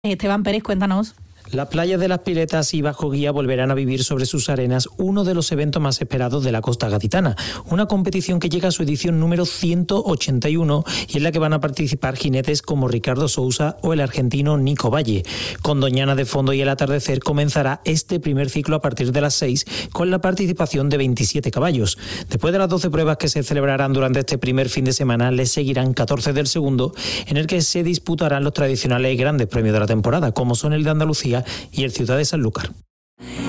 Esteban Pérez, cuéntanos. Las playas de Las Piletas y Bajo Guía volverán a vivir sobre sus arenas uno de los eventos más esperados de la costa gaditana. Una competición que llega a su edición número 181 y en la que van a participar jinetes como Ricardo Sousa o el argentino Nico Valle. Con Doñana de fondo y el atardecer comenzará este primer ciclo a partir de las 6 con la participación de 27 caballos. Después de las 12 pruebas que se celebrarán durante este primer fin de semana, les seguirán 14 del segundo, en el que se disputarán los tradicionales grandes premios de la temporada, como son el de Andalucía y el Ciudad de Sanlúcar.